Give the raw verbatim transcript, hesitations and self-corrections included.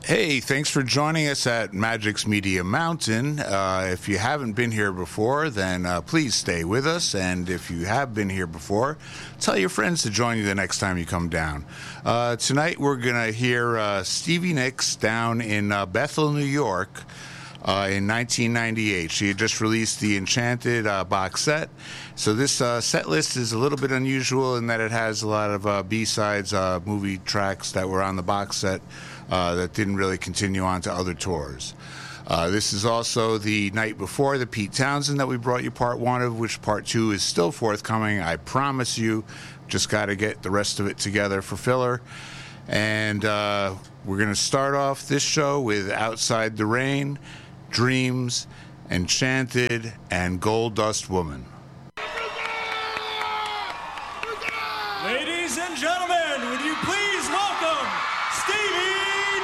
Hey, thanks for joining us at Magix Media Mountain. Uh, if you haven't been here before, then uh, please stay with us. And if you have been here before, tell your friends to join you the next time you come down. Uh, tonight we're going to hear uh, Stevie Nicks down in uh, Bethel, New York uh, in nineteen ninety-eight. She had just released the Enchanted uh, box set. So this uh, set list is a little bit unusual in that it has a lot of uh, B-sides, uh, movie tracks that were on the box set. Uh, that didn't really continue on to other tours. Uh, this is also the night before the Pete Townsend that we brought you part one of, which part two is still forthcoming. I promise you. Just got to get the rest of it together for filler. And uh, we're going to start off this show with Outside the Rain, Dreams, Enchanted, and Gold Dust Woman.